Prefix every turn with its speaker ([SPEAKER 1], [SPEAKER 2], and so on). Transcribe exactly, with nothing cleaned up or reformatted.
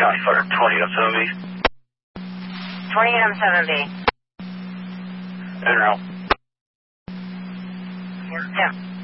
[SPEAKER 1] County Fire twenty oh seven B.
[SPEAKER 2] twenty oh seven B.
[SPEAKER 1] General.
[SPEAKER 2] Yeah.